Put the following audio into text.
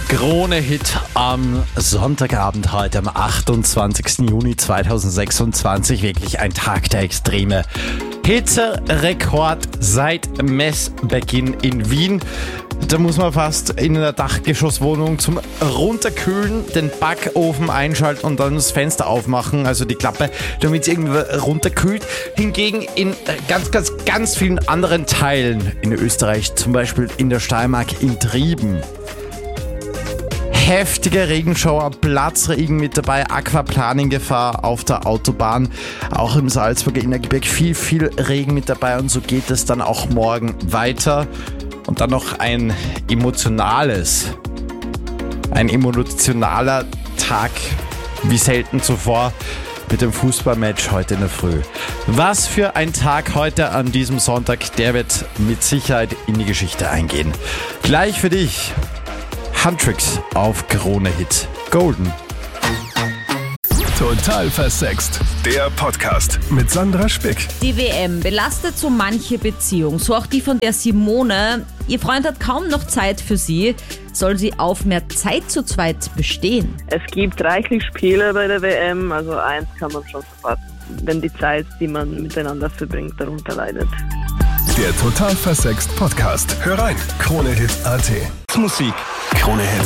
Krone-Hit am Sonntagabend heute, am 28. Juni 2026. Wirklich ein Tag der Extreme. Hitzerekord seit Messbeginn in Wien. Da muss man fast in einer Dachgeschosswohnung zum Runterkühlen den Backofen einschalten und dann das Fenster aufmachen, also die Klappe, damit es irgendwie runterkühlt. Hingegen in ganz vielen anderen Teilen in Österreich, zum Beispiel in der Steiermark, in Trieben, heftige Regenschauer, Platzregen mit dabei, Aquaplaning-Gefahr auf der Autobahn. Auch im Salzburger Innergebirge viel Regen mit dabei und so geht es dann auch morgen weiter. Und dann noch ein emotionaler Tag wie selten zuvor mit dem Fußballmatch heute in der Früh. Was für ein Tag heute an diesem Sonntag, der wird mit Sicherheit in die Geschichte eingehen. Gleich für dich Huntrix auf Krone-Hit Golden. Total versext. Der Podcast mit Sandra Spick. Die WM belastet so manche Beziehung, so auch die von der Simone. Ihr Freund hat kaum noch Zeit für sie. Soll sie auf mehr Zeit zu zweit bestehen? Es gibt reichlich Spiele bei der WM, also eins kann man schon verpassen, wenn die Zeit, die man miteinander verbringt, darunter leidet. Der Total versext Podcast. Hör rein, Krone-Hit.at. Musik. Krone-Hit.